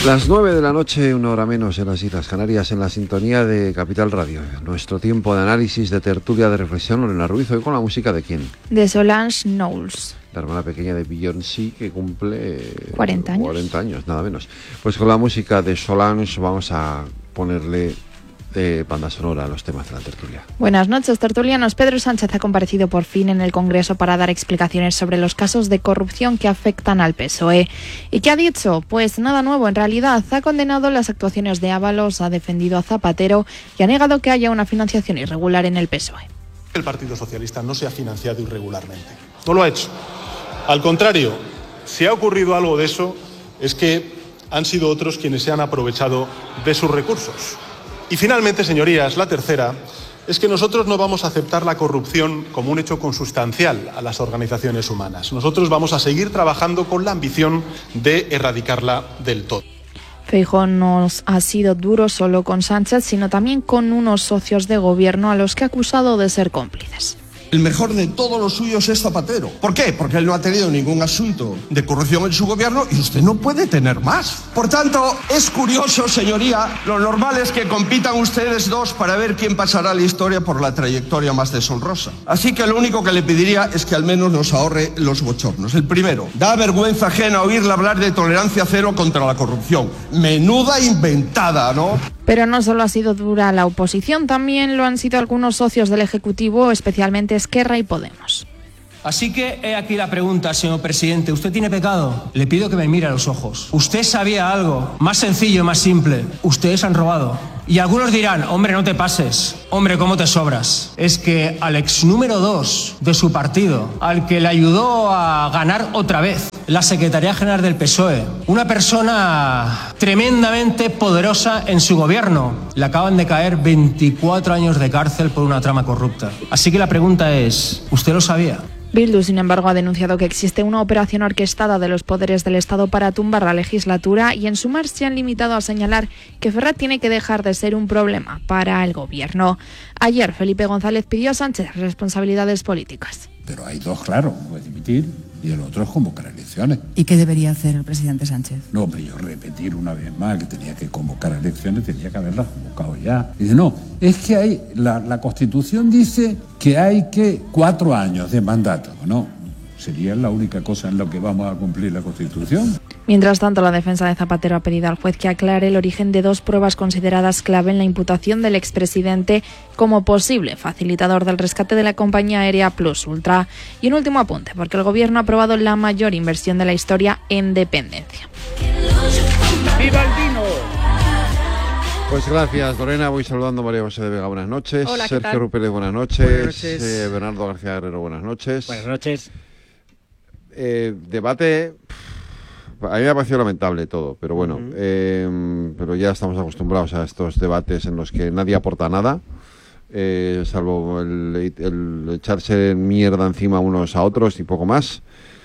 Las 9 de la noche, una hora menos en las Islas Canarias, en la sintonía de Capital Radio. Nuestro tiempo de análisis, de tertulia, de reflexión, Lorena Ruiz, hoy con la música ¿de quién? De Solange Knowles. La hermana pequeña de Beyoncé, que cumple 40 años. 40 años, nada menos. Pues con la música de Solange vamos a ponerle banda sonora a los temas de la tertulia. Buenas noches, tertulianos. Pedro Sánchez ha comparecido por fin en el Congreso para dar explicaciones sobre los casos de corrupción que afectan al PSOE. ¿Y qué ha dicho? Pues nada nuevo, en realidad. Ha condenado las actuaciones de Ábalos, ha defendido a Zapatero y ha negado que haya una financiación irregular en el PSOE. El Partido Socialista no se ha financiado irregularmente. No lo ha hecho. Al contrario, si ha ocurrido algo de eso, es que han sido otros quienes se han aprovechado de sus recursos. Y finalmente, señorías, la tercera es que nosotros no vamos a aceptar la corrupción como un hecho consustancial a las organizaciones humanas. Nosotros vamos a seguir trabajando con la ambición de erradicarla del todo. Feijóo no ha sido duro solo con Sánchez, sino también con unos socios de gobierno a los que ha acusado de ser cómplices. El mejor de todos los suyos es Zapatero. ¿Por qué? Porque él no ha tenido ningún asunto de corrupción en su gobierno y usted no puede tener más. Por tanto, es curioso, señoría, lo normal es que compitan ustedes dos para ver quién pasará a la historia por la trayectoria más deshonrosa. Así que lo único que le pediría es que al menos nos ahorre los bochornos. El primero, da vergüenza ajena oírle hablar de tolerancia cero contra la corrupción. Menuda inventada, ¿no? Pero no solo ha sido dura la oposición, también lo han sido algunos socios del Ejecutivo, especialmente Esquerra y Podemos. Así que he aquí la pregunta, señor presidente. ¿Usted tiene pecado? Le pido que me mire a los ojos. ¿Usted sabía algo? Más sencillo, más simple. Ustedes han robado. Y algunos dirán, hombre, no te pases. Hombre, ¿cómo te sobras? Es que al ex número 2 de su partido, al que le ayudó a ganar otra vez la Secretaría General del PSOE, una persona tremendamente poderosa en su gobierno, le acaban de caer 24 años de cárcel por una trama corrupta. Así que la pregunta es, ¿usted lo sabía? Bildu, sin embargo, ha denunciado que existe una operación orquestada de los poderes del Estado para tumbar la legislatura y en sumar se han limitado a señalar que Ferrat tiene que dejar de ser un problema para el gobierno. Ayer, Felipe González pidió a Sánchez responsabilidades políticas. Pero hay dos, claro, uno es dimitir y el otro es convocar elecciones. ¿Y qué debería hacer el presidente Sánchez? No, hombre, yo repetir una vez más que tenía que convocar elecciones, tenía que haberlas convocado ya. Dice, no, es que hay, la Constitución dice que hay que 4 años de mandato, ¿no? Sería la única cosa en la que vamos a cumplir la Constitución. Mientras tanto, la defensa de Zapatero ha pedido al juez que aclare el origen de 2 pruebas consideradas clave en la imputación del expresidente como posible facilitador del rescate de la compañía aérea Plus Ultra. Y un último apunte, porque el gobierno ha aprobado la mayor inversión de la historia en dependencia. ¡Viva el vino! Pues gracias, Lorena. Voy saludando a María José de Vega, buenas noches. Hola, ¿qué Sergio tal? Rupérez, buenas noches. Buenas noches. Bernardo García Guerrero, buenas noches. Buenas noches. Debate, a mí me ha parecido lamentable todo, pero bueno, pero ya estamos acostumbrados a estos debates en los que nadie aporta nada, salvo el echarse mierda encima unos a otros y poco más.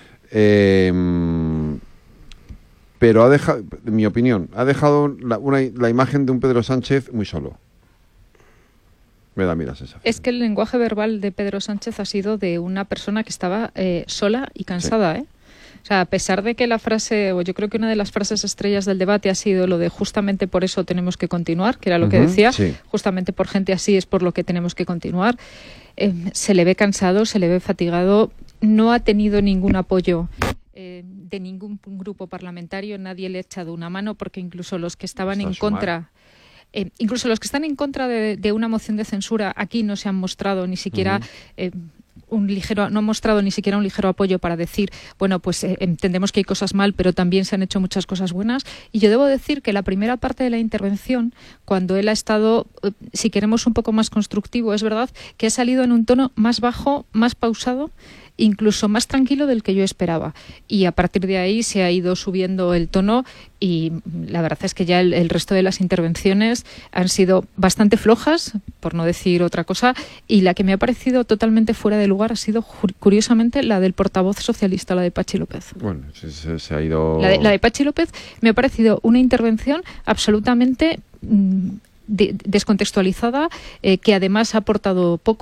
Pero ha dejado, en mi opinión, ha dejado la imagen de un Pedro Sánchez muy solo. Me da mira esa. Es que el lenguaje verbal de Pedro Sánchez ha sido de una persona que estaba sola y cansada, Sí. O sea, a pesar de que la frase, o yo creo que una de las frases estrellas del debate ha sido lo de justamente por eso tenemos que continuar, que era lo que decía, sí. Justamente por gente así es por lo que tenemos que continuar. Se le ve cansado, se le ve fatigado, no ha tenido ningún apoyo de ningún grupo parlamentario, nadie le ha echado una mano, porque incluso los que estaban en contra... incluso los que están en contra de una moción de censura aquí no se han mostrado ni siquiera no han mostrado ni siquiera un ligero apoyo para decir, bueno, pues entendemos que hay cosas mal, pero también se han hecho muchas cosas buenas. Y yo debo decir que la primera parte de la intervención, cuando él ha estado, si queremos un poco más constructivo, es verdad que ha salido en un tono más bajo, más pausado, incluso más tranquilo del que yo esperaba. Y a partir de ahí se ha ido subiendo el tono y la verdad es que ya el resto de las intervenciones han sido bastante flojas, por no decir otra cosa, y la que me ha parecido totalmente fuera de lugar ha sido, curiosamente, la del portavoz socialista, la de Pachi López. Bueno, se ha ido... La de Pachi López me ha parecido una intervención absolutamente descontextualizada, que además ha aportado poco.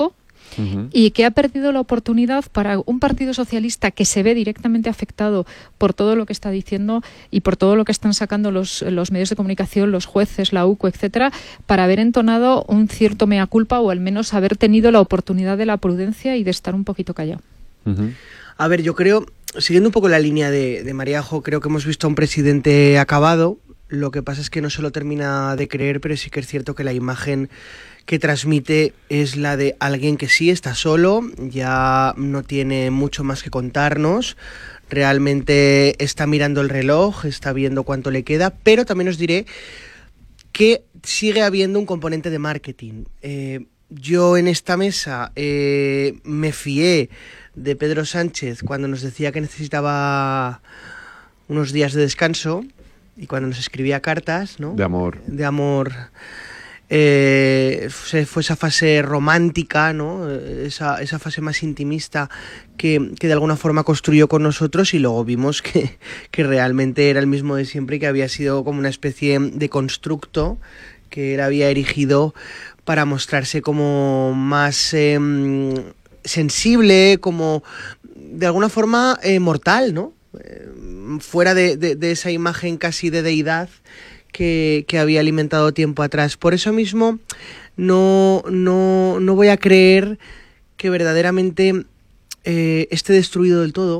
y que ha perdido la oportunidad para un Partido Socialista que se ve directamente afectado por todo lo que está diciendo y por todo lo que están sacando los medios de comunicación, los jueces, la UCO, etcétera, para haber entonado un cierto mea culpa o al menos haber tenido la oportunidad de la prudencia y de estar un poquito callado. A ver, yo creo, siguiendo un poco la línea de Mariajo, creo que hemos visto a un presidente acabado. Lo que pasa es que no se lo termina de creer, pero sí que es cierto que la imagen que transmite es la de alguien que sí está solo, ya no tiene mucho más que contarnos, realmente está mirando el reloj, está viendo cuánto le queda, pero también os diré que sigue habiendo un componente de marketing. Yo en esta mesa me fié de Pedro Sánchez cuando nos decía que necesitaba unos días de descanso y cuando nos escribía cartas, ¿no? De amor. Fue esa fase romántica, ¿no? Esa fase más intimista que de alguna forma construyó con nosotros, y luego vimos que realmente era el mismo de siempre y que había sido como una especie de constructo que él había erigido para mostrarse como más sensible, como de alguna forma mortal, ¿no? Fuera de esa imagen casi de deidad que había alimentado tiempo atrás. Por eso mismo no voy a creer que verdaderamente esté destruido del todo,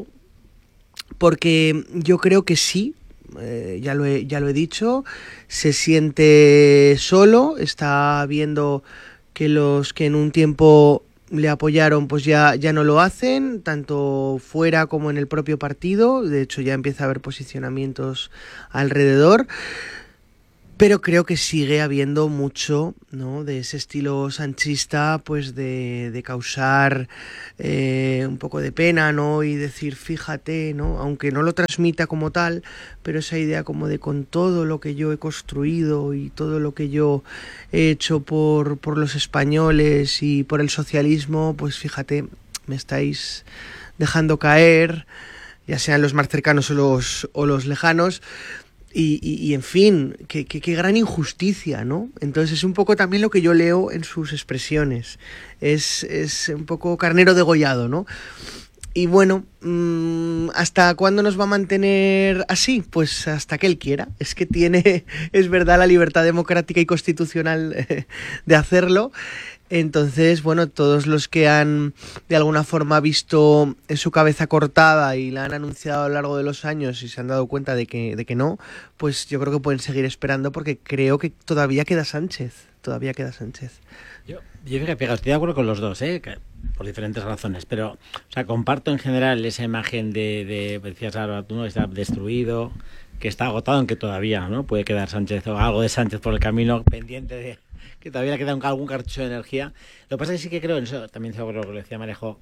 porque yo creo que sí, ya lo he dicho, se siente solo, está viendo que los que en un tiempo le apoyaron pues ya no lo hacen, tanto fuera como en el propio partido. De hecho ya empieza a haber posicionamientos alrededor, pero creo que sigue habiendo mucho, ¿no?, de ese estilo sanchista, pues de causar un poco de pena, ¿no?, y decir, fíjate, ¿no?, aunque no lo transmita como tal, pero esa idea como de con todo lo que yo he construido y todo lo que yo he hecho por los españoles y por el socialismo, pues fíjate, me estáis dejando caer, ya sean los más cercanos o los lejanos. Y en fin, qué gran injusticia, ¿no? Entonces es un poco también lo que yo leo en sus expresiones. Es un poco carnero degollado, ¿no? Y bueno, ¿hasta cuándo nos va a mantener así? Pues hasta que él quiera. Es que tiene, es verdad, la libertad democrática y constitucional de hacerlo. Entonces, bueno, todos los que han de alguna forma visto su cabeza cortada y la han anunciado a lo largo de los años y se han dado cuenta de que no, pues yo creo que pueden seguir esperando, porque creo que todavía queda Sánchez. Yo fíjate, estoy de acuerdo con los dos, por diferentes razones, pero o sea, comparto en general esa imagen de decías ahora tú, ¿no?, está destruido, que está agotado, aunque todavía no puede quedar Sánchez o algo de Sánchez por el camino, pendiente de que todavía le queda algún cartucho de energía. Lo que pasa es que sí que creo, en eso también seguro lo que decía Marejo,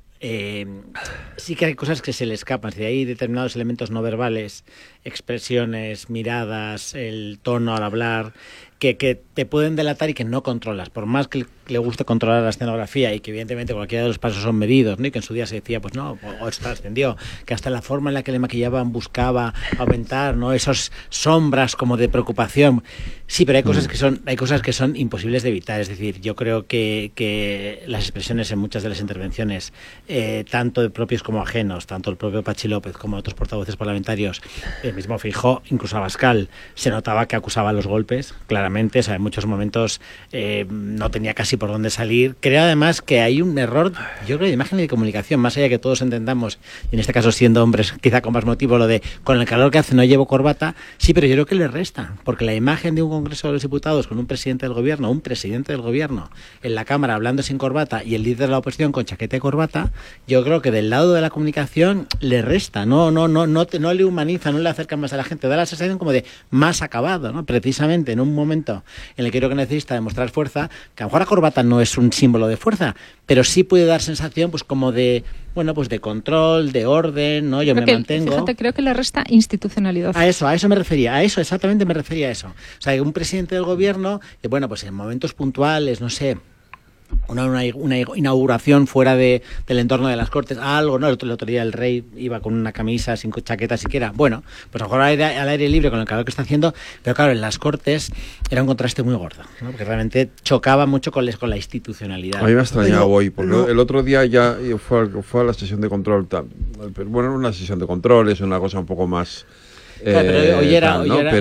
sí que hay cosas que se le escapan. Si hay determinados elementos no verbales, expresiones, miradas, el tono al hablar, que te pueden delatar y que no controlas, por más que le guste controlar la escenografía y que evidentemente cualquiera de los pasos son medidos, ¿no?, y que en su día se decía, pues no, o esto trascendió, que hasta la forma en la que le maquillaban buscaba aumentar, ¿no?, esas sombras como de preocupación. Sí, pero hay cosas que son imposibles de evitar. Es decir, yo creo que las expresiones en muchas de las intervenciones, tanto de propios como ajenos, tanto el propio Patxi López como otros portavoces parlamentarios, el mismo Feijóo, incluso Abascal, se notaba que acusaba los golpes, claramente. O sea, en muchos momentos no tenía casi por dónde salir. Creo además que hay un error, yo creo, de imagen y de comunicación, más allá que todos entendamos, y en este caso siendo hombres quizá con más motivo, lo de con el calor que hace no llevo corbata. Sí, pero yo creo que le resta, porque la imagen de un Congreso de los Diputados con un presidente del gobierno en la Cámara hablando sin corbata y el líder de la oposición con chaqueta y corbata, yo creo que del lado de la comunicación le resta, no le humaniza, no le acerca más a la gente, da la sensación como de más acabado, ¿no?, precisamente en un momento en el que creo que necesita demostrar fuerza, que a lo mejor la corbata no es un símbolo de fuerza, pero sí puede dar sensación pues como de, bueno, pues de control, de orden, ¿no? Yo me mantengo. Fíjate, creo que le resta institucionalidad. A eso me refería, exactamente me refería a eso. O sea, un presidente del gobierno, bueno, pues en momentos puntuales, no sé, una inauguración fuera del entorno de las Cortes, algo, ¿no? El otro día el rey iba con una camisa sin chaqueta siquiera. Bueno, pues a lo mejor al aire libre con el calor que está haciendo, pero claro, en las Cortes era un contraste muy gordo, ¿no? Porque realmente chocaba mucho con la institucionalidad. A mí me ha extrañado hoy, porque el otro día ya fue a la sesión de control. Bueno, no una sesión de control, es una cosa un poco más... Claro, pero hoy era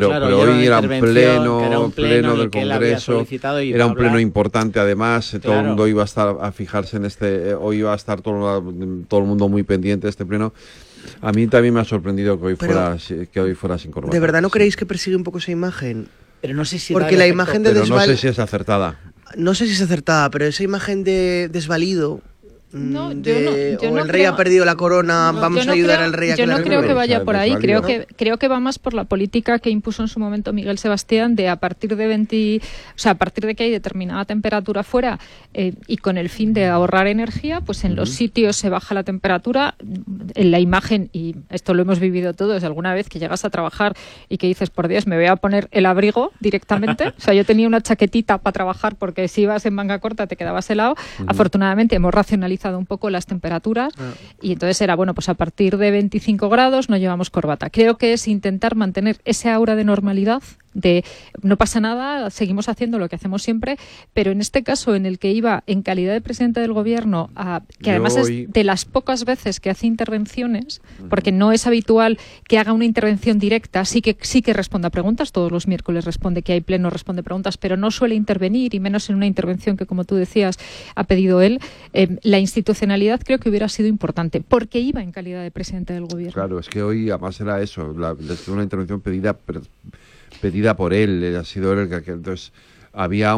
pleno del Congreso, era un pleno importante además, claro. Todo el mundo iba a estar a fijarse en hoy iba a estar todo el mundo muy pendiente de este pleno. A mí también me ha sorprendido que hoy fuera sin corbata. ¿De verdad no creéis que persigue un poco esa imagen? Pero no sé si porque la imagen de no sé si es acertada. No sé si es acertada, pero esa imagen de desvalido. No, el rey ha perdido la corona, vamos a ayudar al rey a que la recupere. Yo no creo que vaya por ahí, creo que va más por la política que impuso en su momento Miguel Sebastián de a partir de que hay determinada temperatura fuera y con el fin de ahorrar energía, pues en los sitios se baja la temperatura, en la imagen, y esto lo hemos vivido todos, alguna vez que llegas a trabajar y que dices, por Dios, me voy a poner el abrigo directamente, o sea, yo tenía una chaquetita para trabajar porque si ibas en manga corta te quedabas helado, afortunadamente hemos racionalizado un poco las temperaturas y entonces era, bueno, pues a partir de 25 grados no llevamos corbata. Creo que es intentar mantener ese aura de normalidad, de no pasa nada, seguimos haciendo lo que hacemos siempre, pero en este caso en el que iba en calidad de presidente del gobierno, que además es de las pocas veces que hace intervenciones, porque no es habitual que haga una intervención directa, sí que responda preguntas, todos los miércoles responde que hay pleno, responde preguntas, pero no suele intervenir, y menos en una intervención que, como tú decías, ha pedido él. La institucionalidad creo que hubiera sido importante, porque iba en calidad de presidente del gobierno. Claro, es que hoy además era eso, una intervención pedida por él, ha sido él el que entonces había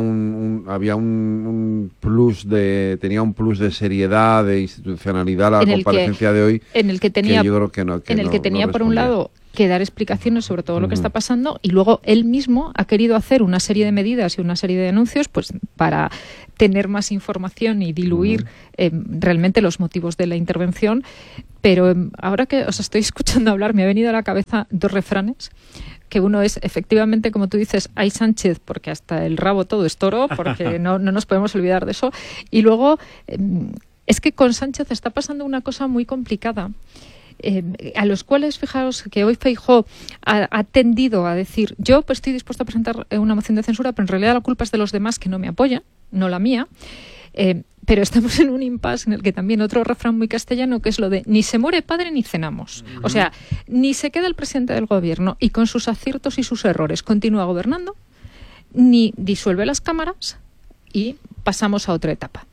un plus tenía un plus de seriedad, de institucionalidad la comparecencia de hoy, en el que tenía, que yo creo que no, tenía por un lado que dar explicaciones sobre todo lo que está pasando, y luego él mismo ha querido hacer una serie de medidas y una serie de anuncios pues para tener más información y diluir realmente los motivos de la intervención. Pero ahora que os estoy escuchando hablar me ha venido a la cabeza dos refranes, que uno es, efectivamente, como tú dices, hay Sánchez, porque hasta el rabo todo es toro, porque no nos podemos olvidar de eso. Y luego, es que con Sánchez está pasando una cosa muy complicada, a los cuales, fijaos, que hoy Feijóo ha tendido a decir, yo pues estoy dispuesto a presentar una moción de censura, pero en realidad la culpa es de los demás que no me apoyan, no la mía. Pero estamos en un impasse en el que también otro refrán muy castellano, que es lo de ni se muere padre ni cenamos. O sea, ni se queda el presidente del gobierno y con sus aciertos y sus errores continúa gobernando, ni disuelve las cámaras y pasamos a otra etapa.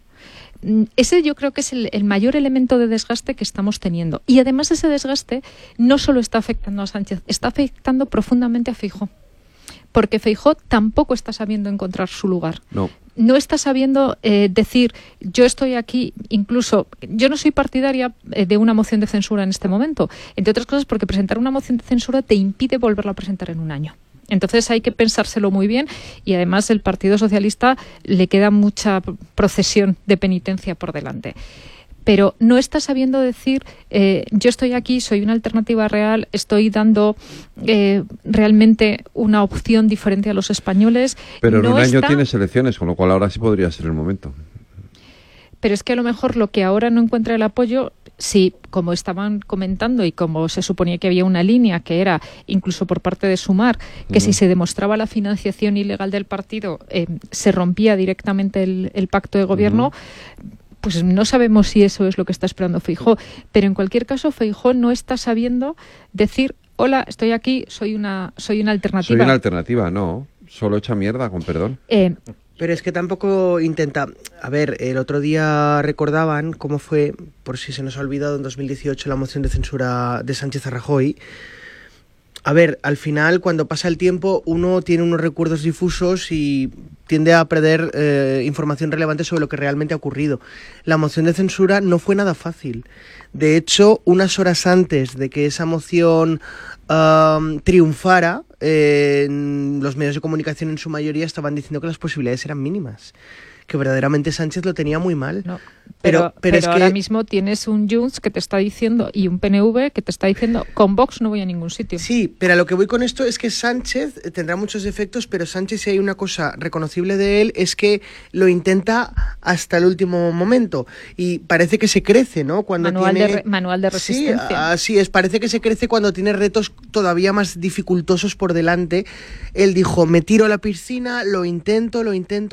Ese yo creo que es el mayor elemento de desgaste que estamos teniendo. Y además ese desgaste no solo está afectando a Sánchez, está afectando profundamente a Feijóo. Porque Feijóo tampoco está sabiendo encontrar su lugar. No está sabiendo decir, yo estoy aquí, incluso, yo no soy partidaria de una moción de censura en este momento, entre otras cosas porque presentar una moción de censura te impide volverla a presentar en un año. Entonces hay que pensárselo muy bien, y además el Partido Socialista le queda mucha procesión de penitencia por delante. Pero no está sabiendo decir, yo estoy aquí, soy una alternativa real, estoy dando realmente una opción diferente a los españoles. Pero en un año tienes elecciones, con lo cual ahora sí podría ser el momento. Pero es que a lo mejor lo que ahora no encuentra el apoyo, sí, como estaban comentando y como se suponía que había una línea que era, incluso por parte de Sumar, que si se demostraba la financiación ilegal del partido, se rompía directamente el pacto de gobierno. Pues no sabemos si eso es lo que está esperando Feijóo, pero en cualquier caso Feijóo no está sabiendo decir, hola, estoy aquí, soy una alternativa. Soy una alternativa, no, solo echa mierda, con perdón. Pero es que tampoco intenta... A ver, el otro día recordaban cómo fue, por si se nos ha olvidado, en 2018 la moción de censura de Sánchez a Rajoy. A ver, al final, cuando pasa el tiempo, uno tiene unos recuerdos difusos y tiende a perder información relevante sobre lo que realmente ha ocurrido. La moción de censura no fue nada fácil. De hecho, unas horas antes de que esa moción triunfara, los medios de comunicación en su mayoría estaban diciendo que las posibilidades eran mínimas. que verdaderamente Sánchez lo tenía muy mal. No, pero es que ahora mismo tienes un Junts que te está diciendo y un PNV que te está diciendo con Vox no voy a ningún sitio. Sí, pero a lo que voy con esto es que Sánchez tendrá muchos defectos, pero Sánchez, si hay una cosa reconocible de él, es que lo intenta hasta el último momento y parece que se crece, ¿no? Cuando manual de resistencia. Sí, así es, parece que se crece cuando tiene retos todavía más dificultosos por delante. Él dijo, me tiro a la piscina, lo intento,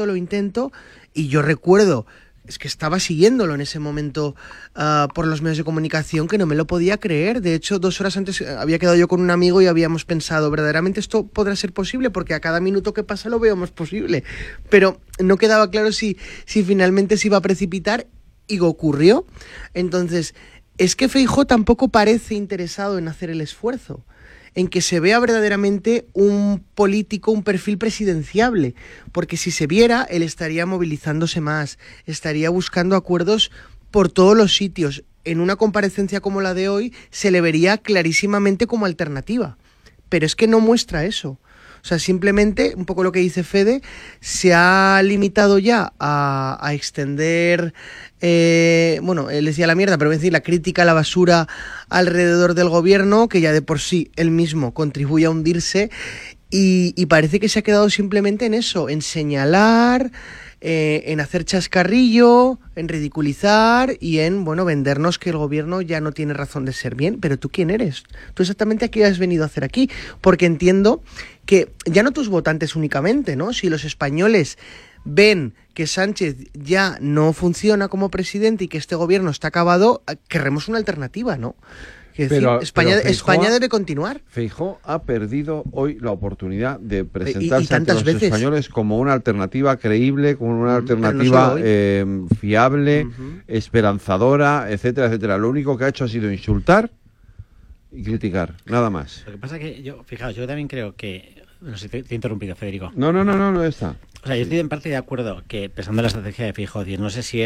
y yo recuerdo, es que estaba siguiéndolo en ese momento por los medios de comunicación, que no me lo podía creer. De hecho, 2 horas antes había quedado yo con un amigo y habíamos pensado, verdaderamente esto podrá ser posible, porque a cada minuto que pasa lo veo más posible. Pero no quedaba claro si finalmente se iba a precipitar, y ocurrió. Entonces, es que Feijóo tampoco parece interesado en hacer el esfuerzo, en que se vea verdaderamente un político, un perfil presidenciable, porque si se viera, él estaría movilizándose más, estaría buscando acuerdos por todos los sitios. En una comparecencia como la de hoy se le vería clarísimamente como alternativa, pero es que no muestra eso. O sea, simplemente, un poco lo que dice Fede, se ha limitado ya a extender, él decía la mierda, pero voy a decir la crítica a la basura alrededor del gobierno, que ya de por sí él mismo contribuye a hundirse, y parece que se ha quedado simplemente en eso, en señalar, en hacer chascarrillo, en ridiculizar y en, vendernos que el gobierno ya no tiene razón de ser bien. Pero ¿tú quién eres? ¿Tú exactamente a qué has venido a hacer aquí? Porque entiendo que ya no tus votantes únicamente, ¿no? Si los españoles ven que Sánchez ya no funciona como presidente y que este gobierno está acabado, querremos una alternativa, ¿no? Pero España debe continuar. Feijóo ha perdido hoy la oportunidad de presentarse ante los españoles como una alternativa creíble, como una alternativa fiable, esperanzadora, etcétera, etcétera. Lo único que ha hecho ha sido insultar y criticar, nada más. Lo que pasa es que yo también creo que... No sé, te he interrumpido, Federico. No está. O sea, yo estoy en parte de acuerdo que, pensando en la estrategia de Feijóo, no sé si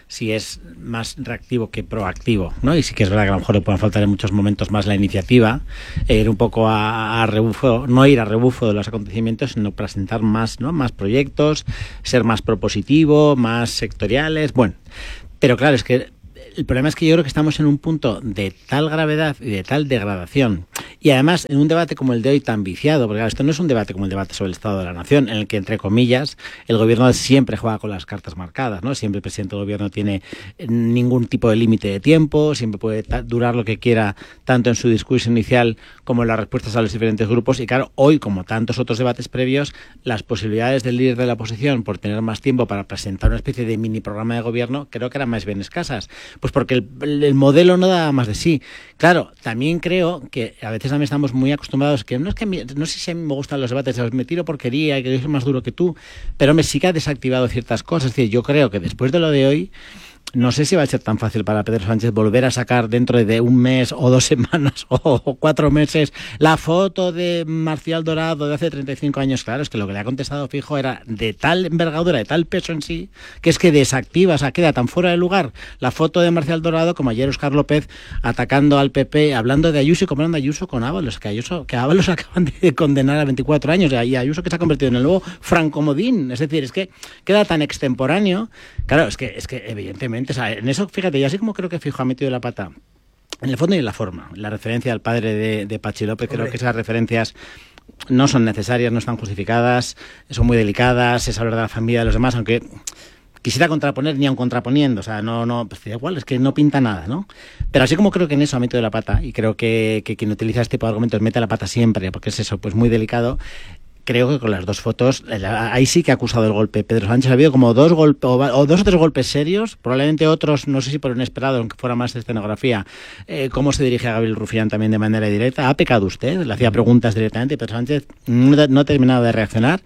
es más reactivo que proactivo, ¿no? Y sí que es verdad que a lo mejor le pueden faltar en muchos momentos más la iniciativa, ir un poco a rebufo, no ir a rebufo de los acontecimientos, sino presentar más, ¿no? Más proyectos, ser más propositivo, más sectoriales, pero claro, es que el problema es que yo creo que estamos en un punto de tal gravedad y de tal degradación, y además en un debate como el de hoy tan viciado, porque claro, esto no es un debate como el debate sobre el Estado de la Nación, en el que, entre comillas, el gobierno siempre juega con las cartas marcadas, ¿no? Siempre el presidente del gobierno tiene ningún tipo de límite de tiempo, siempre puede durar lo que quiera, tanto en su discurso inicial como en las respuestas a los diferentes grupos, y claro, hoy, como tantos otros debates previos, las posibilidades del líder de la oposición por tener más tiempo para presentar una especie de mini programa de gobierno creo que eran más bien escasas. Pues porque el modelo no da más de sí. Claro, también creo que a veces también estamos muy acostumbrados, que no sé si a mí me gustan los debates, me tiro porquería y que yo soy más duro que tú, pero me sí que ha desactivado ciertas cosas. Es decir, yo creo que después de lo de hoy, no sé si va a ser tan fácil para Pedro Sánchez volver a sacar dentro de un mes o 2 semanas o 4 meses la foto de Marcial Dorado de hace 35 años. Claro, es que lo que le ha contestado Feijóo era de tal envergadura, de tal peso en sí, que es que desactiva, o sea, queda tan fuera de lugar la foto de Marcial Dorado como ayer Óscar López atacando al PP, hablando de Ayuso y comparando a Ayuso con Ábalos, que Ábalos acaban de condenar a 24 años, y Ayuso que se ha convertido en el nuevo Franco Modín. Es decir, es que queda tan extemporáneo. Claro, es que evidentemente, o sea, en eso, fíjate, yo así como creo que Feijóo ha metido la pata en el fondo y en la forma. La referencia al padre de Pachi López, creo que esas referencias no son necesarias, no están justificadas, son muy delicadas, es hablar de la familia de los demás, aunque quisiera contraponer ni aun contraponiendo, o sea, pues igual, es que no pinta nada, ¿no? Pero así como creo que en eso ha metido la pata, y creo que quien utiliza este tipo de argumentos mete la pata siempre, porque es eso, pues muy delicado. Creo que con las 2 fotos, ahí sí que ha acusado el golpe Pedro Sánchez. Ha habido como 2 golpes, o 2 o 3 golpes serios, probablemente otros, no sé si por inesperado, aunque fuera más de escenografía, cómo se dirige a Gabriel Rufián también de manera directa. ¿Ha pecado usted? Le hacía preguntas directamente y Pedro Sánchez no ha terminado de reaccionar.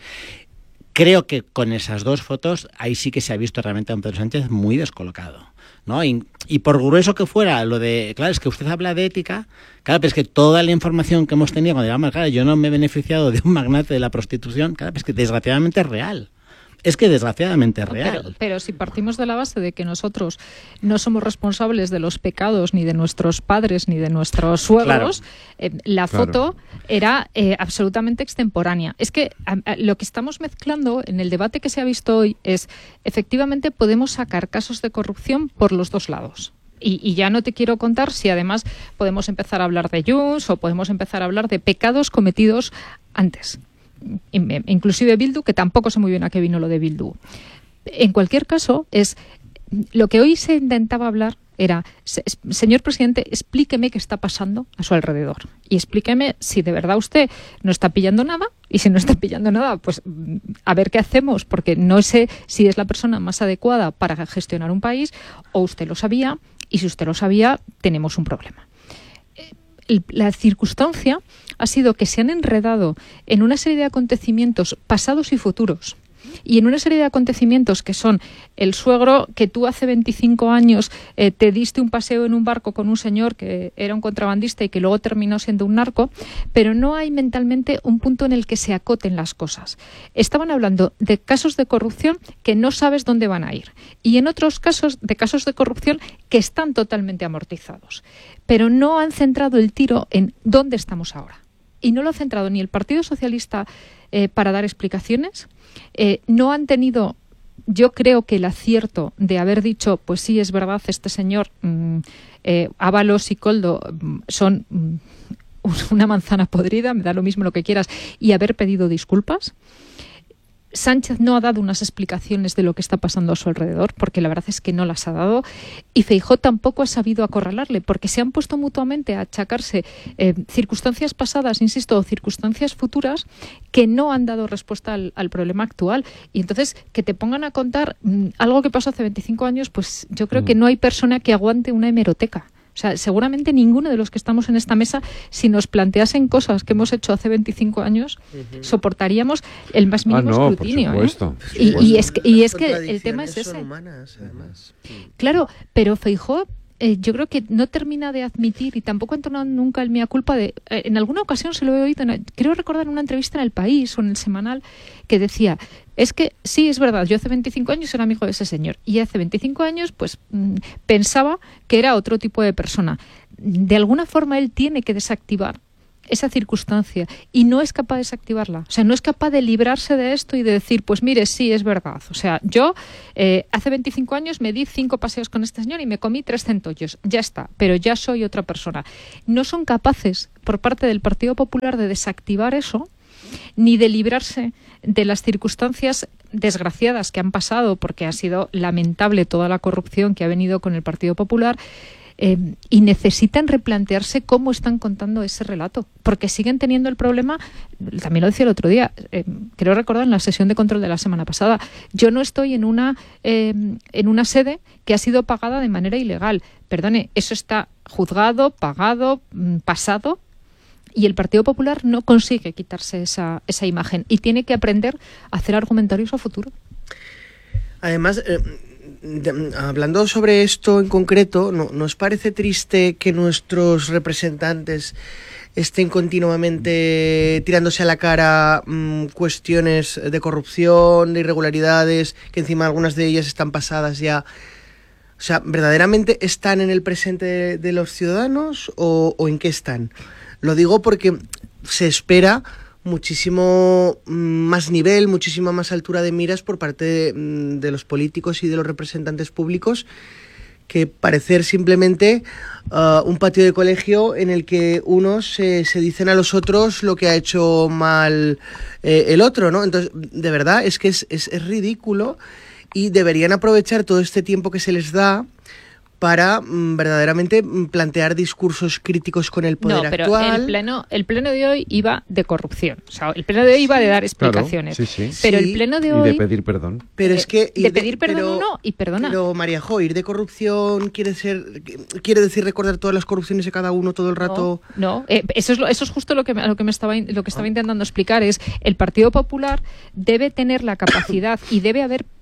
Creo que con esas 2 fotos, ahí sí que se ha visto realmente a un Pedro Sánchez muy descolocado, ¿no? Y por grueso que fuera lo de, claro, es que usted habla de ética, claro, pero es que toda la información que hemos tenido, cuando digamos, claro, yo no me he beneficiado de un magnate de la prostitución, claro, pero es que desgraciadamente es real. Es que desgraciadamente es real. Pero si partimos de la base de que nosotros no somos responsables de los pecados ni de nuestros padres ni de nuestros suegros, la foto era absolutamente extemporánea. Es que lo que estamos mezclando en el debate que se ha visto hoy es, efectivamente, podemos sacar casos de corrupción por los dos lados. Y ya no te quiero contar si además podemos empezar a hablar de Junts o podemos empezar a hablar de pecados cometidos antes. Inclusive Bildu, que tampoco sé muy bien a qué vino lo de Bildu. En cualquier caso, lo que hoy se intentaba hablar era, señor presidente, explíqueme qué está pasando a su alrededor y explíqueme si de verdad usted no está pillando nada, y si no está pillando nada, pues a ver qué hacemos, porque no sé si es la persona más adecuada para gestionar un país, o usted lo sabía, y si usted lo sabía, tenemos un problema. La circunstancia ha sido que se han enredado en una serie de acontecimientos pasados y futuros, y en una serie de acontecimientos que son el suegro que tú hace 25 años te diste un paseo en un barco con un señor que era un contrabandista y que luego terminó siendo un narco, pero no hay mentalmente un punto en el que se acoten las cosas. Estaban hablando de casos de corrupción que no sabes dónde van a ir, y en otros casos de corrupción que están totalmente amortizados, pero no han centrado el tiro en dónde estamos ahora. Y no lo ha centrado ni el Partido Socialista para dar explicaciones. No han tenido, yo creo, que el acierto de haber dicho, pues sí, es verdad, este señor Ábalos y Koldo son una manzana podrida, me da lo mismo lo que quieras, y haber pedido disculpas. Sánchez no ha dado unas explicaciones de lo que está pasando a su alrededor, porque la verdad es que no las ha dado, y Feijóo tampoco ha sabido acorralarle, porque se han puesto mutuamente a achacarse circunstancias pasadas, insisto, o circunstancias futuras que no han dado respuesta al problema actual. Y entonces, que te pongan a contar algo que pasó hace 25 años, pues yo creo que no hay persona que aguante una hemeroteca. O sea, seguramente ninguno de los que estamos en esta mesa, si nos planteasen cosas que hemos hecho hace 25 años, soportaríamos el más mínimo escrutinio. Por supuesto. Y es que el tema es ese. Humanas, además. Claro, pero Feijóo yo creo que no termina de admitir, y tampoco ha entonado nunca el mea culpa de... en alguna ocasión se lo he oído, creo recordar en una entrevista en El País o en El Semanal, que decía, es que sí, es verdad, yo hace 25 años era amigo de ese señor, y hace 25 años pues pensaba que era otro tipo de persona. De alguna forma él tiene que desactivar esa circunstancia, y no es capaz de desactivarla. O sea, no es capaz de librarse de esto y de decir, pues mire, sí, es verdad. O sea, yo hace 25 años me di 5 paseos con este señor y me comí 3 centollos. Ya está, pero ya soy otra persona. No son capaces, por parte del Partido Popular, de desactivar eso, ni de librarse de las circunstancias desgraciadas que han pasado, porque ha sido lamentable toda la corrupción que ha venido con el Partido Popular. Y necesitan replantearse cómo están contando ese relato, porque siguen teniendo el problema. También lo decía el otro día, creo recordar en la sesión de control de la semana pasada, yo no estoy en una sede que ha sido pagada de manera ilegal. Perdone, eso está juzgado, pagado, pasado, y el Partido Popular no consigue quitarse esa imagen, y tiene que aprender a hacer argumentarios a futuro. Además, hablando sobre esto en concreto, ¿nos parece triste que nuestros representantes estén continuamente tirándose a la cara cuestiones de corrupción, de irregularidades, que encima algunas de ellas están pasadas ya? O sea, ¿verdaderamente están en el presente de los ciudadanos o en qué están? Lo digo porque se espera muchísimo más nivel, muchísima más altura de miras por parte de los políticos y de los representantes públicos, que parecer simplemente un patio de colegio en el que unos se dicen a los otros lo que ha hecho mal el otro, ¿no? Entonces, de verdad, es que es ridículo, y deberían aprovechar todo este tiempo que se les da para verdaderamente plantear discursos críticos con el poder actual. El pleno de hoy iba de corrupción. O sea, el pleno de hoy iba de dar explicaciones. Claro, sí. Pero el pleno de hoy... Y de pedir perdón. Pero es que... De pedir perdón no, y perdona. Pero, María Jo, ir de corrupción quiere decir recordar todas las corrupciones de cada uno todo el rato. No, eso es justo lo que estaba intentando explicar. Es el Partido Popular debe tener la capacidad y debe haber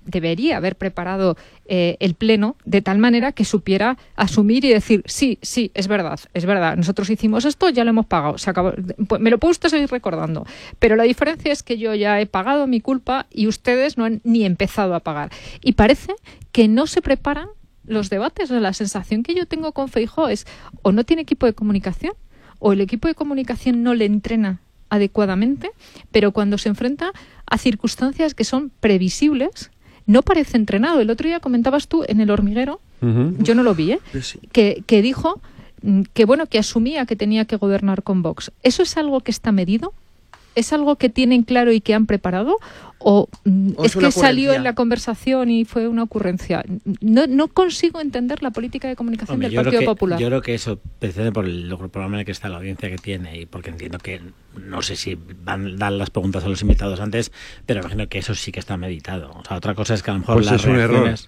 debería haber preparado el Pleno de tal manera que supiera asumir y decir, sí, es verdad, nosotros hicimos esto, ya lo hemos pagado, se acabó. Pues me lo puede usted seguir recordando, pero la diferencia es que yo ya he pagado mi culpa y ustedes no han ni empezado a pagar. Y parece que no se preparan los debates. La sensación que yo tengo con Feijóo es o no tiene equipo de comunicación o el equipo de comunicación no le entrena adecuadamente, pero cuando se enfrenta a circunstancias que son previsibles, no parece entrenado. El otro día comentabas tú en El Hormiguero, yo no lo vi, Sí. que dijo que asumía que tenía que gobernar con Vox. ¿Eso es algo que está medido? ¿Es algo que tienen claro y que han preparado? ¿O es que salió en la conversación y fue una ocurrencia? No consigo entender la política de comunicación del Partido Popular. Yo creo que eso depende por el programa en el que está, la audiencia que tiene, y porque entiendo que, no sé si van a dar las preguntas a los invitados antes, pero imagino que eso sí que está meditado. O sea, otra cosa es que a lo mejor pues las reacciones...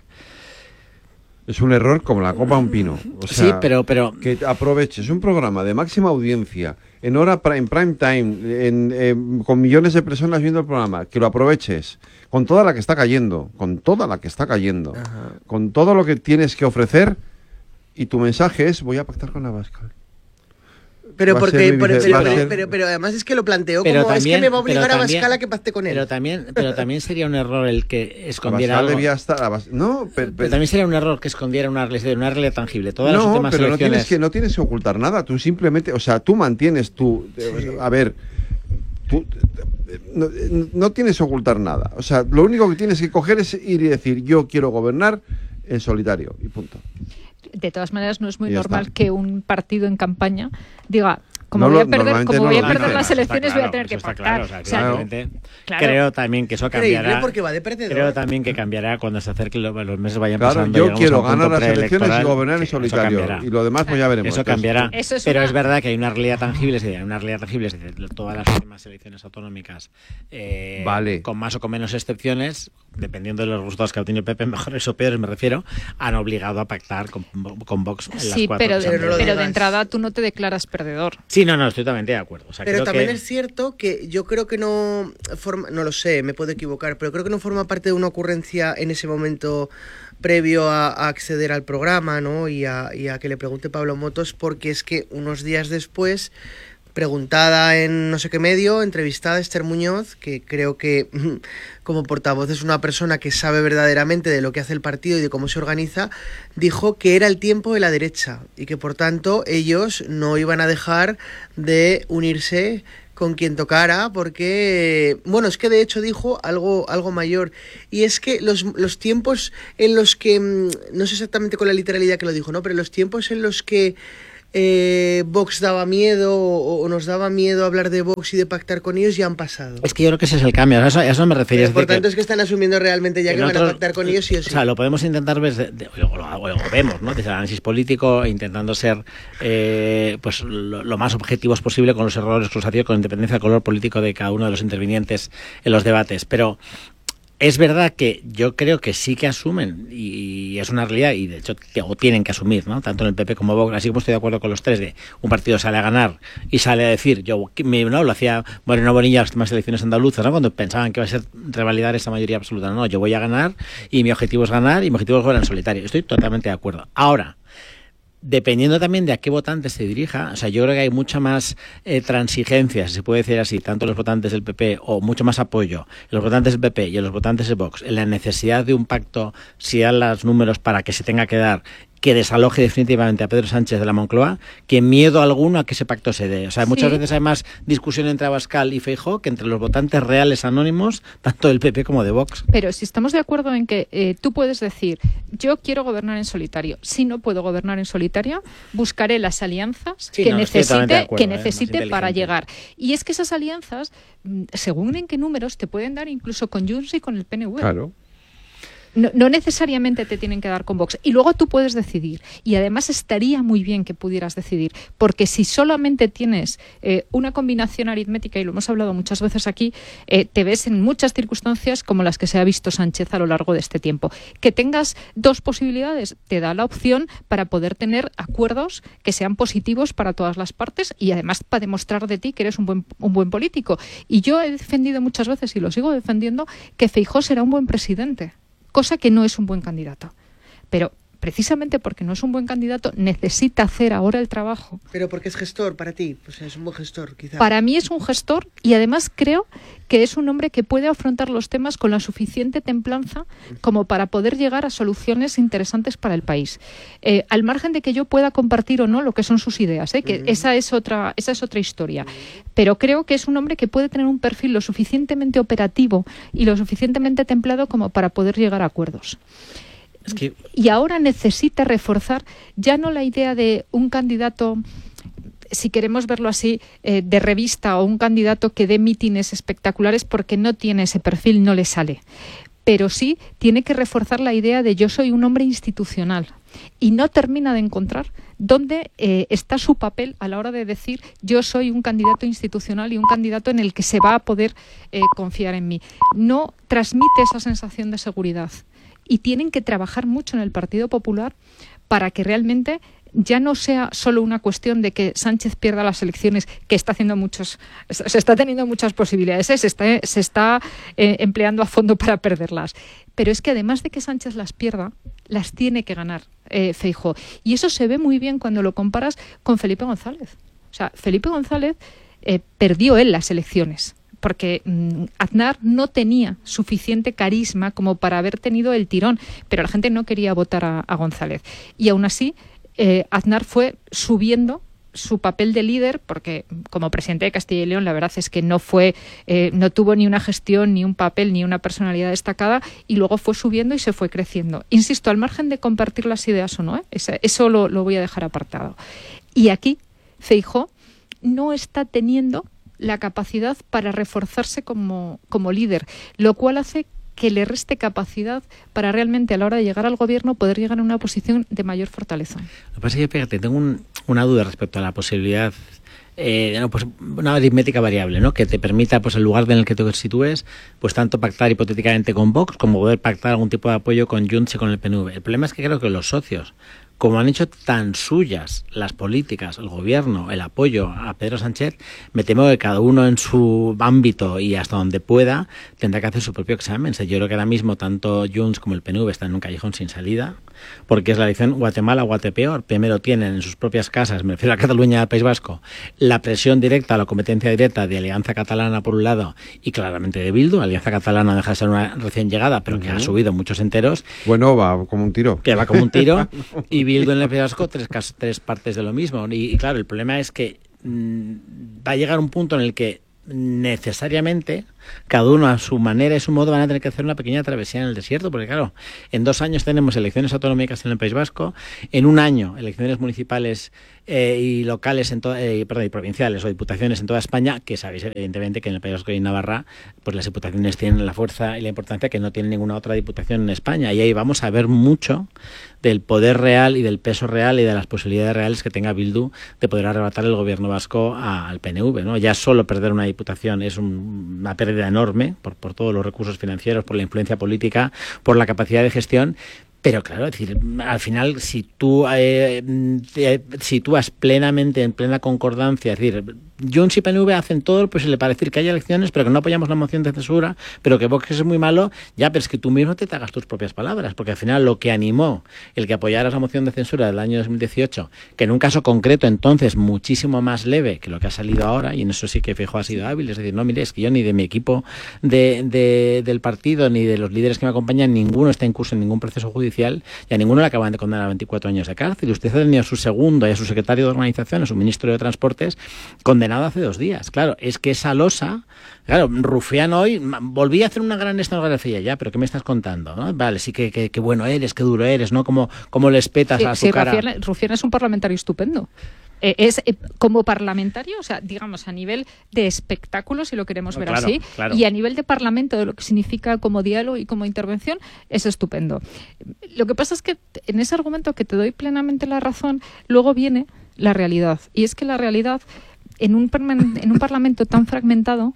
Es un error como la copa a un pino. O sea, sí, pero que aproveches un programa de máxima audiencia en prime time, con millones de personas viendo el programa, que lo aproveches con toda la que está cayendo, con todo lo que tienes que ofrecer, y tu mensaje es: voy a pactar con Abascal. Pero además es que lo planteó como también, es que me va a obligar a Abascal a que pacte con él. Pero también sería un error el que escondiera Abascal algo. Debía estar, pero también sería un error que escondiera una realidad tangible. Todas las últimas pero elecciones... no tienes que ocultar nada. Tú simplemente, o sea, tú mantienes tu... a ver, tú no tienes que ocultar nada. O sea, lo único que tienes que coger es ir y decir: yo quiero gobernar en solitario, y punto. De todas maneras, no es muy normal que un partido en campaña diga: como voy a perder las elecciones, voy a tener que pactar. Creo también que eso cambiará. Porque va de perdedor. Creo también que cambiará cuando se acerquen los meses vayan pasando. Yo quiero ganar las elecciones y gobernar en solitario. Y lo demás, pues ya veremos. Eso cambiará. Pero es verdad que hay una realidad tangible, todas las últimas elecciones autonómicas, con más o con menos excepciones, dependiendo de los resultados que ha obtenido el PP, mejores o peores me refiero, han obligado a pactar con Vox en las cuatro. Pero de entrada tú no te declaras perdedor. Sí, no, estoy totalmente de acuerdo. O sea, pero también es cierto que yo creo que no lo sé, me puedo equivocar, pero creo que no forma parte de una ocurrencia en ese momento previo a acceder al programa, ¿no? Y a que le pregunte Pablo Motos, porque es que unos días después, preguntada en no sé qué medio, entrevistada Esther Muñoz, que creo que como portavoz es una persona que sabe verdaderamente de lo que hace el partido y de cómo se organiza, dijo que era el tiempo de la derecha y que por tanto ellos no iban a dejar de unirse con quien tocara, porque, bueno, es que de hecho dijo algo mayor, y es que los tiempos en los que, no sé exactamente con la literalidad que lo dijo, ¿no? Pero los tiempos en los que Vox daba miedo o nos daba miedo hablar de Vox y de pactar con ellos ya han pasado. Es que yo creo que ese es el cambio, a eso me refería. Por tanto es que están asumiendo realmente ya que van a pactar con ellos sí o sí. O sea, lo podemos intentar ver, o lo vemos, ¿no? Desde el análisis político, intentando ser pues lo más objetivos posible con los errores que los hacía, con independencia del color político de cada uno de los intervinientes en los debates, pero es verdad que yo creo que sí que asumen, y es una realidad, y de hecho tienen que asumir, ¿no? Tanto en el PP como Vox, así como estoy de acuerdo con los tres, de un partido sale a ganar y sale a decir, lo hacía Moreno Bonilla en las últimas elecciones andaluzas, ¿no? Cuando pensaban que iba a ser revalidar esa mayoría absoluta. No, yo voy a ganar y mi objetivo es ganar y mi objetivo es gobernar en solitario. Estoy totalmente de acuerdo. Ahora, dependiendo también de a qué votante se dirija, o sea, yo creo que hay mucha más transigencia, si se puede decir así, tanto los votantes del PP, o mucho más apoyo en los votantes del PP y en los votantes de Vox, en la necesidad de un pacto, si dan los números para que se tenga que dar, que desaloje definitivamente a Pedro Sánchez de la Moncloa, que miedo alguno a que ese pacto se dé. O sea, muchas veces hay más discusión entre Abascal y Feijóo que entre los votantes reales anónimos, tanto del PP como de Vox. Pero si estamos de acuerdo en que tú puedes decir, yo quiero gobernar en solitario. Si no puedo gobernar en solitario, buscaré las alianzas que necesite para llegar. Y es que esas alianzas, según en qué números, te pueden dar incluso con Junts y con el PNV. Claro. No necesariamente te tienen que dar con Vox. Y luego tú puedes decidir. Y además estaría muy bien que pudieras decidir. Porque si solamente tienes una combinación aritmética, y lo hemos hablado muchas veces aquí, te ves en muchas circunstancias como las que se ha visto Sánchez a lo largo de este tiempo. Que tengas dos posibilidades te da la opción para poder tener acuerdos que sean positivos para todas las partes y además para demostrar de ti que eres un buen político. Y yo he defendido muchas veces, y lo sigo defendiendo, que Feijóo será un buen presidente. cosa que no es un buen candidato. Pero precisamente porque no es un buen candidato, necesita hacer ahora el trabajo. Pero porque es gestor para ti, o sea, es un buen gestor, quizá. Para mí es un gestor y además creo que es un hombre que puede afrontar los temas con la suficiente templanza como para poder llegar a soluciones interesantes para el país. Al margen de que yo pueda compartir o no lo que son sus ideas, que esa es otra historia. Pero creo que es un hombre que puede tener un perfil lo suficientemente operativo y lo suficientemente templado como para poder llegar a acuerdos. Y ahora necesita reforzar ya no la idea de un candidato, si queremos verlo así, de revista, o un candidato que dé mítines espectaculares, porque no tiene ese perfil, no le sale. Pero sí tiene que reforzar la idea de yo soy un hombre institucional, y no termina de encontrar dónde está su papel a la hora de decir yo soy un candidato institucional y un candidato en el que se va a poder confiar en mí. No transmite esa sensación de seguridad. Y tienen que trabajar mucho en el Partido Popular para que realmente ya no sea solo una cuestión de que Sánchez pierda las elecciones, que se está teniendo muchas posibilidades, se está empleando a fondo para perderlas. Pero es que además de que Sánchez las pierda, las tiene que ganar Feijóo. Y eso se ve muy bien cuando lo comparas con Felipe González. O sea, Felipe González perdió él las elecciones, porque Aznar no tenía suficiente carisma como para haber tenido el tirón, pero la gente no quería votar a González. Y aún así, Aznar fue subiendo su papel de líder, porque como presidente de Castilla y León la verdad es que no tuvo ni una gestión, ni un papel, ni una personalidad destacada, y luego fue subiendo y se fue creciendo. Insisto, al margen de compartir las ideas o no, eso lo voy a dejar apartado. Y aquí Feijóo no está teniendo la capacidad para reforzarse como líder, lo cual hace que le reste capacidad para realmente a la hora de llegar al gobierno poder llegar a una posición de mayor fortaleza. Lo que pasa es que, fíjate, tengo una duda respecto a la posibilidad, una aritmética variable, ¿no? Que te permita, pues, el lugar en el que te sitúes, pues tanto pactar hipotéticamente con Vox como poder pactar algún tipo de apoyo con Junts y con el PNV. El problema es que creo que los socios, como han hecho tan suyas las políticas, el gobierno, el apoyo a Pedro Sánchez, me temo que cada uno en su ámbito y hasta donde pueda tendrá que hacer su propio examen. O sea, yo creo que ahora mismo tanto Junts como el PNV están en un callejón sin salida, porque es la elección Guatemala, Guatepeor. Primero tienen en sus propias casas, me refiero a Cataluña y al País Vasco, la presión directa, la competencia directa de Alianza Catalana por un lado y claramente de Bildu. Alianza Catalana deja de ser una recién llegada, pero que ha subido muchos enteros. Bueno, va como un tiro. Que va como un tiro. Y Bildu en el País Vasco tres partes de lo mismo. Y claro, el problema es que va a llegar un punto en el que necesariamente cada uno a su manera y su modo van a tener que hacer una pequeña travesía en el desierto, porque claro, en 2 años tenemos elecciones autonómicas en el País Vasco, en 1 año elecciones municipales y locales y provinciales o diputaciones en toda España, que sabéis evidentemente que en el País Vasco y en Navarra pues las diputaciones tienen la fuerza y la importancia que no tiene ninguna otra diputación en España, y ahí vamos a ver mucho del poder real y del peso real y de las posibilidades reales que tenga Bildu de poder arrebatar el gobierno vasco al PNV, ¿no? Ya solo perder una diputación es una pérdida enorme por todos los recursos financieros, por la influencia política, por la capacidad de gestión. Pero claro, es decir, al final, si tú sitúas plenamente, en plena concordancia, es decir, Junts y PNV hacen todo lo posible para decir que haya elecciones, pero que no apoyamos la moción de censura, pero que Vox es muy malo, ya, pero es que tú mismo te tragas tus propias palabras, porque al final lo que animó el que apoyaras la moción de censura del año 2018, que en un caso concreto entonces muchísimo más leve que lo que ha salido ahora, y en eso sí que Feijóo ha sido hábil, es decir, no, mire, es que yo ni de mi equipo del partido, ni de los líderes que me acompañan, ninguno está en curso en ningún proceso judicial, y a ninguno le acaban de condenar a 24 años de cárcel. Usted ha tenido a su segundo y a su secretario de organización, a su ministro de Transportes, condenado hace 2 días. Claro, es que esa losa, claro, Rufián hoy volví a hacer una gran escenografía ya, pero ¿qué me estás contando? ¿No? Vale, sí que bueno eres, qué duro eres, ¿no? Como les petas a su cara. Rufián es un parlamentario estupendo. Es como parlamentario, o sea, digamos a nivel de espectáculo, si lo queremos ver así, claro. Y a nivel de parlamento, de lo que significa como diálogo y como intervención, es estupendo. Lo que pasa es que en ese argumento, que te doy plenamente la razón, luego viene la realidad, y es que la realidad en un parlamento tan fragmentado,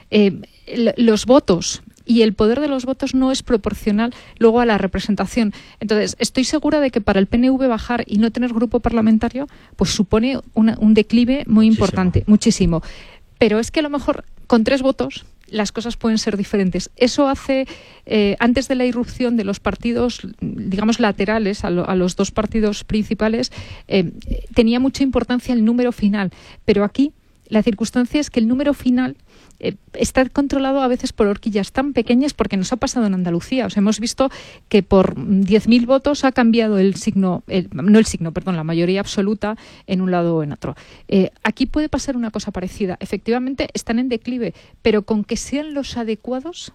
los votos y el poder de los votos no es proporcional luego a la representación. Entonces, estoy segura de que para el PNV bajar y no tener grupo parlamentario, pues supone un declive muy importante, muchísimo. Pero es que a lo mejor con 3 votos las cosas pueden ser diferentes. Eso hace, antes de la irrupción de los partidos, digamos, laterales a los dos partidos principales, tenía mucha importancia el número final, pero aquí la circunstancia es que el número final está controlado a veces por horquillas tan pequeñas, porque nos ha pasado en Andalucía. O sea, hemos visto que por 10.000 votos ha cambiado la mayoría absoluta en un lado o en otro. Aquí puede pasar una cosa parecida. Efectivamente, están en declive, pero con que sean los adecuados,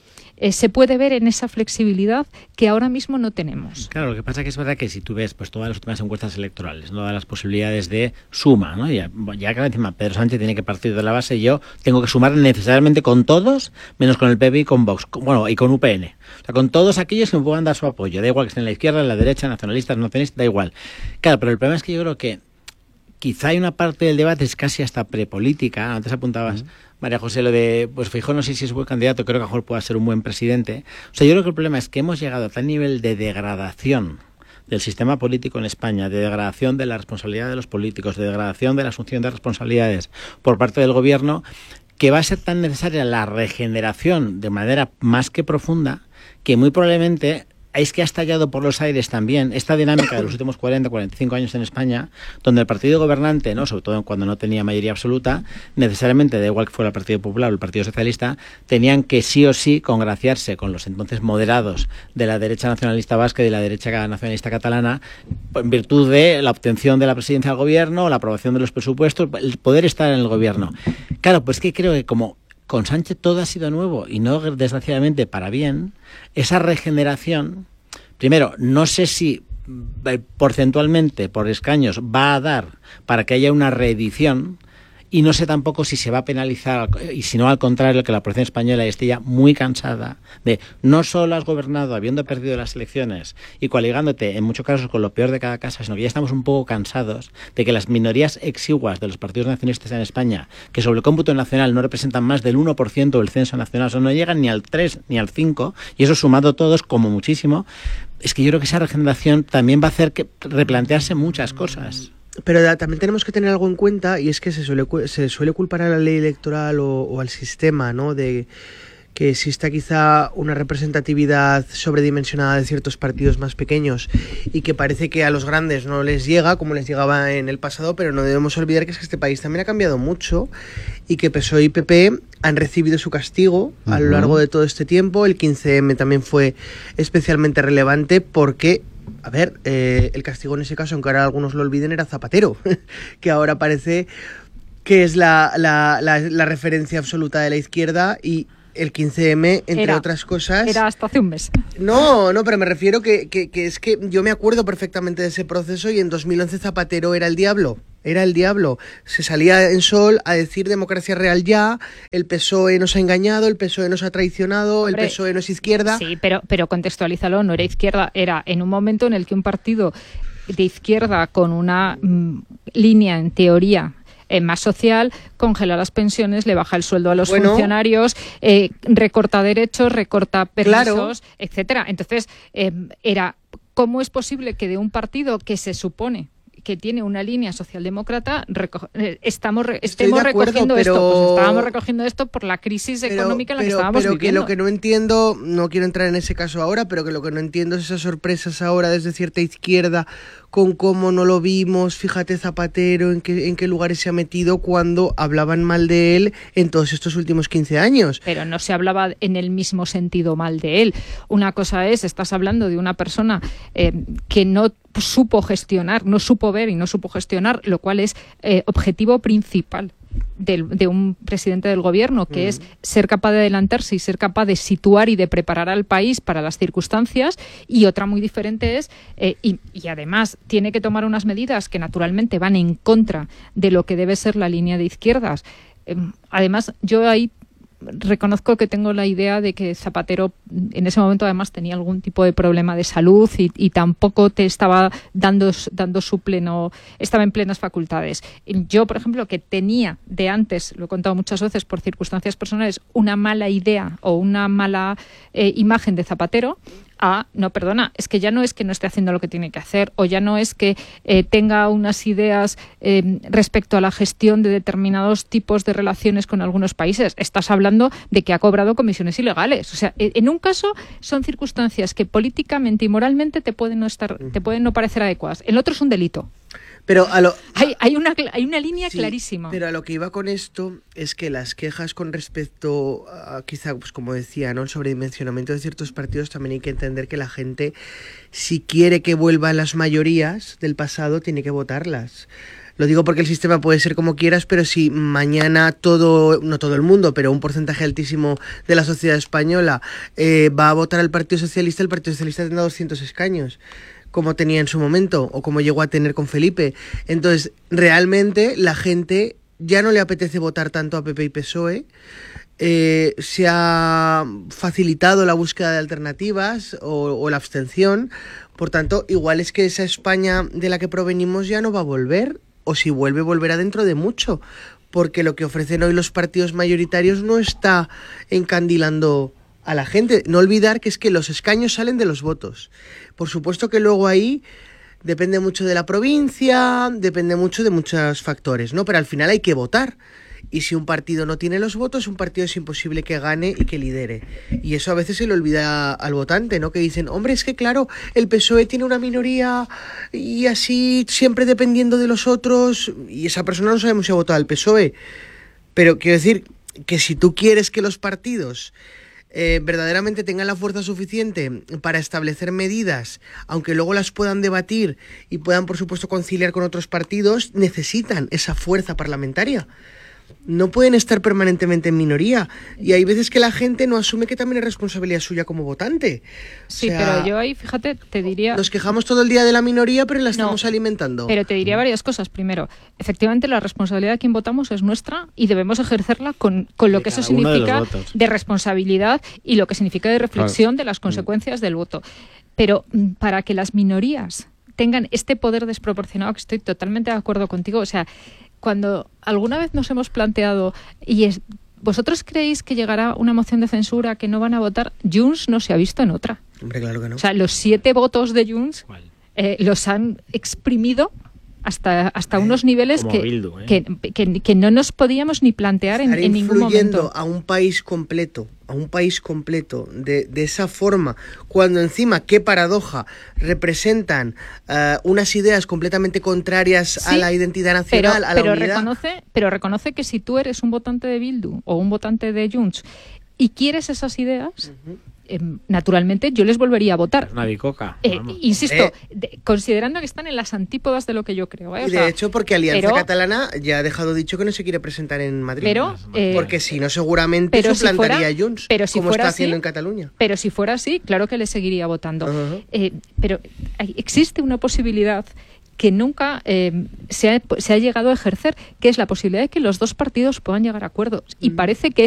se puede ver en esa flexibilidad que ahora mismo no tenemos. Claro, lo que pasa es que es verdad que si tú ves pues todas las últimas encuestas electorales, todas las posibilidades de suma, ¿no? Ya que encima Pedro Sánchez tiene que partir de la base, yo tengo que sumar necesariamente con todos, menos con el PP y con Vox, y con UPN. O sea, con todos aquellos que me puedan dar su apoyo. Da igual que estén en la izquierda, en la derecha, nacionalistas, nacionalistas, da igual. Claro, pero el problema es que yo creo que quizá hay una parte del debate es casi hasta prepolítica. Antes apuntabas, María José, lo de, pues Feijóo no sé si es buen candidato, creo que a lo mejor pueda ser un buen presidente. O sea, yo creo que el problema es que hemos llegado a tal nivel de degradación del sistema político en España, de degradación de la responsabilidad de los políticos, de degradación de la asunción de responsabilidades por parte del gobierno, que va a ser tan necesaria la regeneración de manera más que profunda, que muy probablemente es que ha estallado por los aires también esta dinámica de los últimos 40, 45 años en España, donde el partido gobernante, ¿no?, sobre todo cuando no tenía mayoría absoluta, necesariamente, da igual que fuera el Partido Popular o el Partido Socialista, tenían que sí o sí congraciarse con los entonces moderados de la derecha nacionalista vasca y de la derecha nacionalista catalana, en virtud de la obtención de la presidencia del gobierno, la aprobación de los presupuestos, el poder estar en el gobierno. Claro, pues que creo que como con Sánchez todo ha sido nuevo y no desgraciadamente para bien, esa regeneración, primero, no sé si porcentualmente por escaños va a dar para que haya una reedición, y no sé tampoco si se va a penalizar, y si no, al contrario, que la población española esté ya muy cansada de no solo has gobernado habiendo perdido las elecciones y coaligándote en muchos casos con lo peor de cada casa, sino que ya estamos un poco cansados de que las minorías exiguas de los partidos nacionalistas en España, que sobre el cómputo nacional no representan más del 1% del censo nacional, o sea, no llegan ni al 3 ni al 5, y eso sumado todos como muchísimo, es que yo creo que esa regeneración también va a hacer que replantearse muchas cosas. Pero también tenemos que tener algo en cuenta, y es que se suele culpar a la ley electoral o al sistema, ¿no?, de que exista quizá una representatividad sobredimensionada de ciertos partidos más pequeños y que parece que a los grandes no les llega como les llegaba en el pasado, pero no debemos olvidar que es que este país también ha cambiado mucho y que PSOE y PP han recibido su castigo a lo largo de todo este tiempo. El 15M también fue especialmente relevante porque, a ver, el castigo en ese caso, aunque ahora algunos lo olviden, era Zapatero, que ahora parece que es la referencia absoluta de la izquierda, y el 15M, entre otras cosas... Era hasta hace un mes. No, pero me refiero que es que yo me acuerdo perfectamente de ese proceso, y en 2011 Zapatero era el diablo. Era el diablo. Se salía en Sol a decir democracia real ya, el PSOE nos ha engañado, el PSOE nos ha traicionado, el PSOE no es izquierda. Sí, pero contextualízalo, no era izquierda, era en un momento en el que un partido de izquierda con una línea, en teoría, más social, congela las pensiones, le baja el sueldo a los funcionarios, recorta derechos, recorta permisos, etcétera. Entonces, era ¿cómo es posible que de un partido que se supone que tiene una línea socialdemócrata estemos recogiendo esto? Pues estábamos recogiendo esto por la crisis económica en la que estábamos viviendo. Que lo que no entiendo, no quiero entrar en ese caso ahora, pero que lo que no entiendo es esas sorpresas ahora desde cierta izquierda con cómo no lo vimos, fíjate Zapatero en qué lugares se ha metido, cuando hablaban mal de él en todos estos últimos 15 años. Pero no se hablaba en el mismo sentido mal de él. Una cosa es, estás hablando de una persona que no supo gestionar, no supo ver y no supo gestionar, lo cual es objetivo principal de un presidente del gobierno, que es ser capaz de adelantarse y ser capaz de situar y de preparar al país para las circunstancias, y otra muy diferente es, y además tiene que tomar unas medidas que naturalmente van en contra de lo que debe ser la línea de izquierdas. Además, yo ahí reconozco que tengo la idea de que Zapatero en ese momento además tenía algún tipo de problema de salud y tampoco te estaba dando su pleno, estaba en plenas facultades. Yo, por ejemplo, que tenía de antes, lo he contado muchas veces por circunstancias personales, una mala idea o una mala imagen de Zapatero, a, no, perdona, es que ya no es que no esté haciendo lo que tiene que hacer, o ya no es que tenga unas ideas respecto a la gestión de determinados tipos de relaciones con algunos países. Estás hablando de que ha cobrado comisiones ilegales. O sea, en un caso son circunstancias que políticamente y moralmente te pueden no parecer adecuadas. El otro es un delito. Pero hay una línea clarísima. Pero a lo que iba con esto es que las quejas con respecto a, quizá, pues como decía, ¿no?, el sobredimensionamiento de ciertos partidos, también hay que entender que la gente, si quiere que vuelvan las mayorías del pasado, tiene que votarlas. Lo digo porque el sistema puede ser como quieras, pero si mañana no todo el mundo, pero un porcentaje altísimo de la sociedad española va a votar al Partido Socialista, el Partido Socialista tendrá 200 escaños. Como tenía en su momento, o como llegó a tener con Felipe. Entonces, realmente la gente ya no le apetece votar tanto a PP y PSOE. Se ha facilitado la búsqueda de alternativas o la abstención. Por tanto, igual es que esa España de la que provenimos ya no va a volver, o si vuelve, volverá dentro de mucho, porque lo que ofrecen hoy los partidos mayoritarios no está encandilando a la gente. No olvidar que es que los escaños salen de los votos. Por supuesto que luego ahí depende mucho de la provincia, depende mucho de muchos factores, ¿no? Pero al final hay que votar. Y si un partido no tiene los votos, un partido es imposible que gane y que lidere. Y eso a veces se le olvida al votante, ¿no? Que dicen, hombre, es que claro, el PSOE tiene una minoría y así siempre dependiendo de los otros, y esa persona no sabemos si ha votado al PSOE. Pero quiero decir que si tú quieres que los partidos verdaderamente tengan la fuerza suficiente para establecer medidas, aunque luego las puedan debatir y puedan, por supuesto, conciliar con otros partidos, necesitan esa fuerza parlamentaria. No pueden estar permanentemente en minoría. Y hay veces que la gente no asume que también es responsabilidad suya como votante. Sí, pero yo ahí, fíjate, te diría... Nos quejamos todo el día de la minoría, pero la estamos alimentando. Pero te diría varias cosas. Primero, efectivamente, la responsabilidad de quien votamos es nuestra y debemos ejercerla con lo que eso significa de responsabilidad y lo que significa de reflexión de las consecuencias del voto. Pero para que las minorías tengan este poder desproporcionado, que estoy totalmente de acuerdo contigo, o sea, cuando alguna vez nos hemos planteado, ¿vosotros creéis que llegará una moción de censura que no van a votar? Junts no se ha visto en otra. Hombre, claro que no. O sea, los 7 votos de Junts los han exprimido hasta unos niveles que no nos podíamos ni plantear en ningún momento. A un país completo de esa forma, cuando encima, qué paradoja, representan unas ideas completamente contrarias a la identidad nacional, a la unidad. Pero reconoce que si tú eres un votante de Bildu o un votante de Junts y quieres esas ideas, naturalmente yo les volvería a votar. Una bicoca. Insisto, considerando que están en las antípodas de lo que yo creo. Y de hecho, porque Alianza Catalana ya ha dejado dicho que no se quiere presentar en Madrid. Porque si no, seguramente suplantaría a Junts, como está haciendo en Cataluña. Pero si fuera así, claro que le seguiría votando. Pero existe una posibilidad que nunca se ha llegado a ejercer, que es la posibilidad de que los dos partidos puedan llegar a acuerdos. Y parece que